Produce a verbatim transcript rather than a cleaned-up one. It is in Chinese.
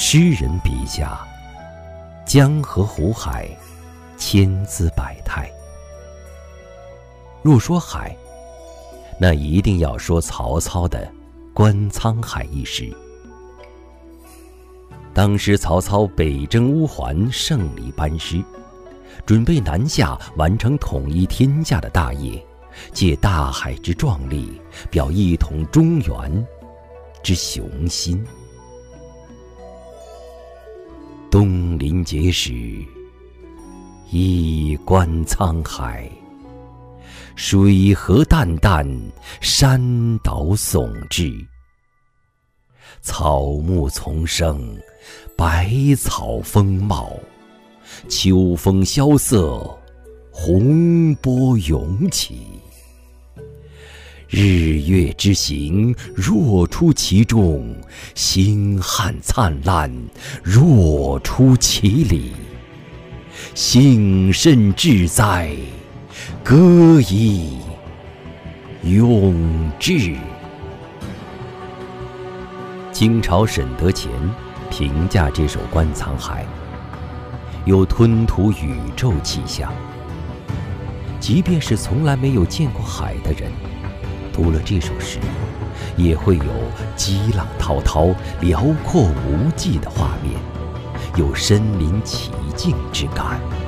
诗人笔下，江河湖海，千姿百态。若说海，那一定要说曹操的观沧海一诗。当时曹操北征乌桓，胜利班师，准备南下完成统一天下的大业，借大海之壮丽，表一统中原之雄心。东临碣石，以观沧海，水何澹澹，山岛竦峙。草木丛生，百草丰茂，秋风萧瑟，洪波涌起。日月之行，若出其中；星汉灿烂，若出其里。幸甚至哉，歌以咏志。清朝沈德潜评价这首《观沧海》，有吞吐宇宙气象。即便是从来没有见过海的人，读了这首诗，也会有激浪滔滔、辽阔无际的画面，有身临其境之感。